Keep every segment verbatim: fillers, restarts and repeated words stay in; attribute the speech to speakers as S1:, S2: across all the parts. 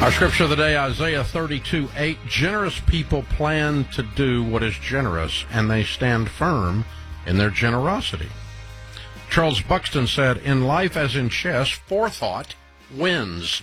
S1: Our scripture of the day, Isaiah thirty-two eight. Generous people plan to do what is generous, and they stand firm in their generosity. Charles Buxton said, in life as in chess, forethought wins.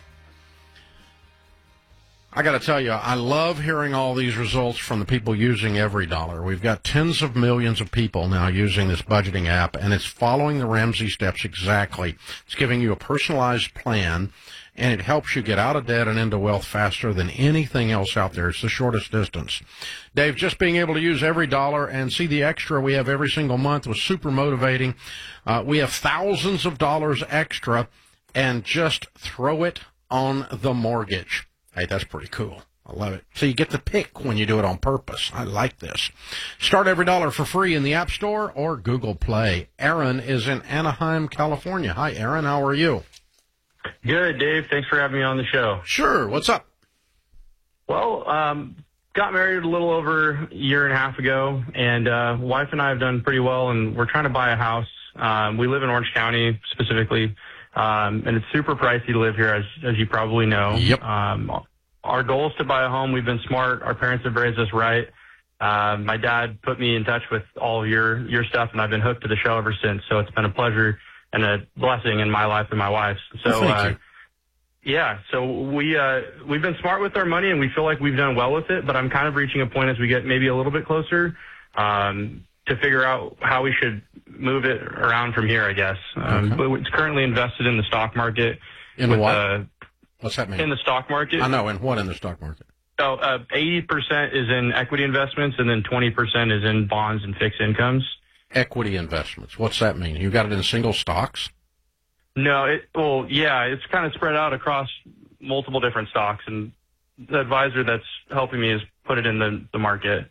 S1: I got to tell you, I love hearing all these results from the people using EveryDollar. We've got tens of millions of people now using this budgeting app, and it's following the Ramsey steps exactly. It's giving you a personalized plan, and it helps you get out of debt and into wealth faster than anything else out there. It's the shortest distance. Dave, just being able to use EveryDollar and see the extra we have every single month was super motivating. Uh, we have thousands of dollars extra, and just throw it on the mortgage. Hey, that's pretty cool. I love it. So you get to pick when you do it on purpose. I like this. Start EveryDollar for free in the App Store or Google Play. Aaron is in Anaheim, California. Hi, Aaron. How are you?
S2: Good, Dave. Thanks for having me on the show.
S1: Sure. What's up?
S2: Well, um, got married a little over a year and a half ago, and uh, wife and I have done pretty well, and we're trying to buy a house. Um, we live in Orange County specifically. Um, and it's super pricey to live here, as as you probably know.
S1: Yep.
S2: Um, our goal is to buy a home. We've been smart. Our parents have raised us right. Um, my dad put me in touch with all of your, your stuff, and I've been hooked to the show ever since. So it's been a pleasure and a blessing in my life and my wife's. So,
S1: well, thank
S2: uh,
S1: you.
S2: yeah, so we, uh, we've been smart with our money, and we feel like we've done well with it, but I'm kind of reaching a point as we get maybe a little bit closer, um, to figure out how we should move it around from here, I guess. Um,
S1: okay.
S2: But it's currently invested in the stock market.
S1: In
S2: with,
S1: what?
S2: Uh,
S1: What's that mean?
S2: in the stock market.
S1: I know. In what in the stock market?
S2: So uh, eighty percent is in equity investments, and then twenty percent is in bonds and fixed incomes.
S1: Equity investments. What's that mean? You got it in single stocks?
S2: No, it, well, yeah, it's kind of spread out across multiple different stocks, and the advisor that's helping me has put it in the, the market.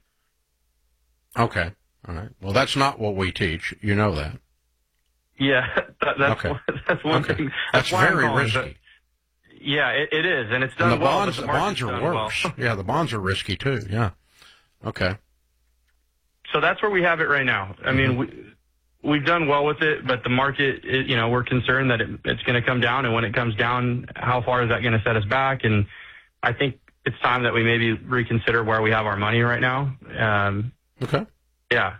S1: Okay. All right. Well, that's not what we teach. You know that.
S2: Yeah, that, that's
S1: okay.
S2: one, that's one
S1: okay.
S2: thing.
S1: That's, that's very risky.
S2: It. Yeah, it, it is, and it's done
S1: and the
S2: well.
S1: bonds,
S2: The,
S1: the bonds are worse.
S2: Well.
S1: Yeah, the bonds are risky too. Yeah. Okay.
S2: So that's where we have it right now. I mm-hmm. mean, we, we've done well with it, but the market, it, you know, we're concerned that it, it's going to come down, and when it comes down, how far is that going to set us back? And I think it's time that we maybe reconsider where we have our money right now. Um,
S1: okay.
S2: Yeah.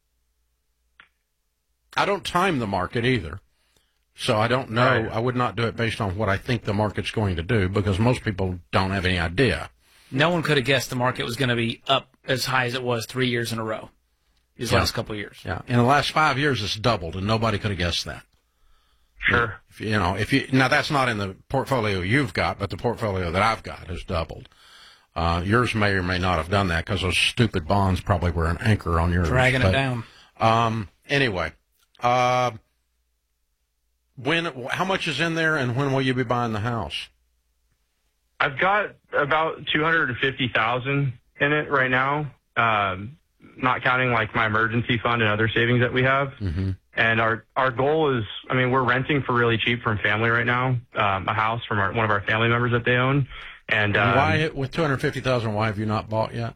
S1: I don't time the market either. So I don't know. Right. I would not do it based on what I think the market's going to do, because most people don't have any idea.
S3: No one could have guessed the market was going to be up as high as it was three years in a row these
S1: yeah.
S3: last couple of years.
S1: Yeah. In the last five years, it's doubled, and nobody could have guessed that.
S2: Sure.
S1: If, you know, if you now that's not in the portfolio you've got, but the portfolio that I've got has doubled. Uh, yours may or may not have done that because those stupid bonds probably were an anchor on yours.
S3: Dragging
S1: but,
S3: it down.
S1: Um, anyway, uh, when, how much is in there, and when will you be buying the house?
S2: I've got about two hundred fifty thousand in it right now, um, not counting like my emergency fund and other savings that we have.
S1: Mm-hmm. And
S2: our, our goal is, I mean, we're renting for really cheap from family right now, um, a house from our, one of our family members that they own. And, um,
S1: why, with two hundred fifty thousand, why have you not bought yet?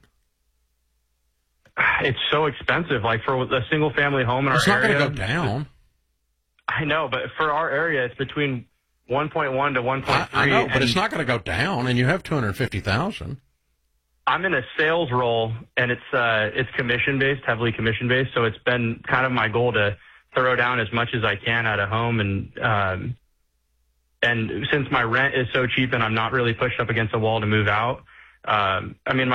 S2: It's so expensive. Like for a single family home in
S1: it's
S2: our area.
S1: It's not going to go down.
S2: I know, but for our area, it's between one point one to one point three.
S1: I, I know, but it's not going to go down, and you have two hundred fifty thousand.
S2: I'm in a sales role, and it's uh, it's commission based, heavily commission based. So it's been kind of my goal to throw down as much as I can at a home, and um, and since my rent is so cheap, and I'm not really pushed up against a wall to move out. Um, I mean, my